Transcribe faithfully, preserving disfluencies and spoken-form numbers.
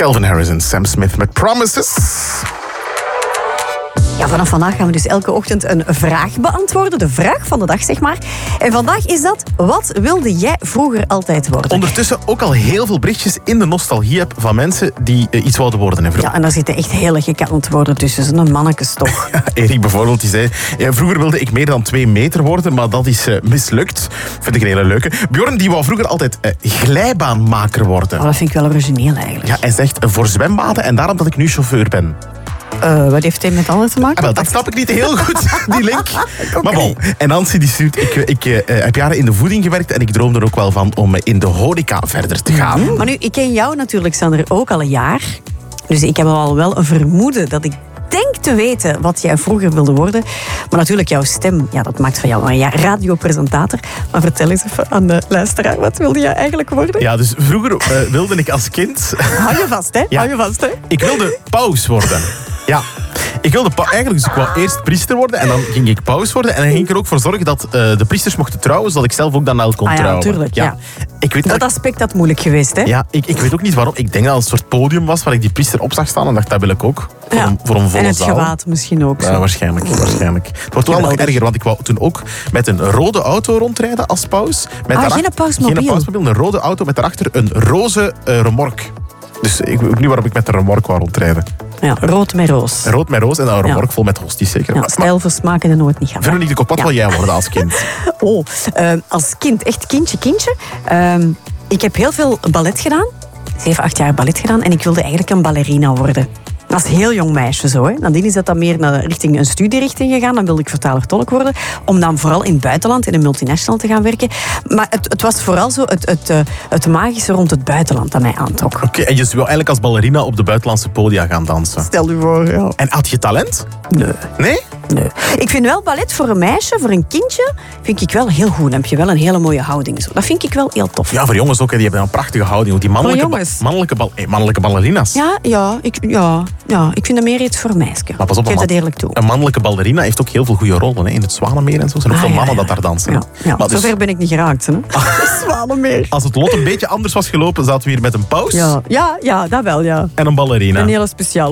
Calvin Harris en Sam Smith met Promises. Ja, vanaf vandaag gaan we dus elke ochtend een vraag beantwoorden. De vraag van de dag, zeg maar. En vandaag is dat, wat wilde jij vroeger altijd worden? Ondertussen ook al heel veel berichtjes in de nostalgie-app van mensen die uh, iets wouden worden. Hè, ja, en daar zitten echt hele gekke antwoorden tussen. Zo'n mannekes toch. Ja, Erik bijvoorbeeld, die zei... Ja, vroeger wilde ik meer dan twee meter worden, maar dat is uh, mislukt. Vind ik een hele leuke. Bjorn, die wou vroeger altijd uh, glijbaanmaker worden. Oh, dat vind ik wel origineel eigenlijk. Ja, hij zegt uh, voor zwembaden en daarom dat ik nu chauffeur ben. Uh, wat heeft hij met alles te maken? Ah, wel, dat snap ik niet heel goed, die link. Okay. Maar bon, en Nancy die stuurt... Ik, ik uh, heb jaren in de voeding gewerkt en ik droom er ook wel van om in de horeca verder te gaan. Ja. Maar nu, ik ken jou natuurlijk, Sander, ook al een jaar. Dus ik heb al wel een vermoeden dat ik denk te weten wat jij vroeger wilde worden. Maar natuurlijk, jouw stem, ja, dat maakt van jou een ja, radiopresentator. Maar vertel eens even aan de luisteraar, wat wilde jij eigenlijk worden? Ja, dus vroeger uh, wilde ik als kind... Hou je vast, hè? Ja. Hou je vast, hè? Ik wilde paus worden. Ja. Ik wilde pa- eigenlijk dus ik wou eerst priester worden en dan ging ik paus worden. En dan ging ik er ook voor zorgen dat uh, de priesters mochten trouwen, zodat ik zelf ook dan wel kon ah, ja, trouwen. Tuurlijk, ja, ja. Ik weet dat dat aspect had moeilijk geweest, hè? Ja, ik, ik weet ook niet waarom. Ik denk dat het een soort podium was waar ik die priester op zag staan en dacht, dat wil ik ook. Voor, ja. een, voor een volle En het zaal. gewaad misschien ook. Zo. Ja, waarschijnlijk, waarschijnlijk. Het wordt wel nog erger, want ik wou toen ook met een rode auto rondrijden als paus. Met ah, geen pausmobiel. Geen pausmobiel, een rode auto met daarachter een roze uh, remork. Dus ik weet niet waarom ik met een remork wou rondrijden. Ja, rood met roos. Rood met roos en dan een remork ja. vol met hosties, zeker. Ja, stijl versmaken er nooit niet gaan. Veronique de Kop, wat ja. wil jij worden als kind? Oh, uh, als kind, echt kindje, kindje. Uh, ik heb heel veel ballet gedaan. Zeven, acht jaar ballet gedaan. En ik wilde eigenlijk een ballerina worden. Als heel jong meisje zo. Hè. Nadien is dat dan meer naar richting een studierichting gegaan. Dan wilde ik vertaler-tolk worden. Om dan vooral in het buitenland, in een multinational te gaan werken. Maar het, het was vooral zo het, het, het, het magische rond het buitenland dat mij aantrok. Oké, okay, en je zou eigenlijk als ballerina op de buitenlandse podia gaan dansen? Stel je voor, ja. En had je talent? Nee. Nee? Nee. Ik vind wel ballet voor een meisje, voor een kindje, vind ik wel heel goed. Dan heb je wel een hele mooie houding. Zo. Dat vind ik wel heel tof. Ja, voor jongens ook. Hè. Die hebben een prachtige houding. Die mannelijke, ba- mannelijke, bal- hey, mannelijke ballerina's. Ja, ja, ik, ja, ja, ik vind dat meer iets voor meisjes. Maar pas op, ik geef man- dat eerlijk toe. Een mannelijke ballerina heeft ook heel veel goede rollen. Hè. In het Zwanenmeer en zo. Er zijn ook Ah, veel ja, mannen ja. dat daar dansen. Ja, ja. Maar dus, zover ben ik niet geraakt. Hè. Zwanenmeer. Als het lot een beetje anders was gelopen, zaten we hier met een paus Ja, ja, ja, dat wel, ja. en een ballerina. Een hele speciaal.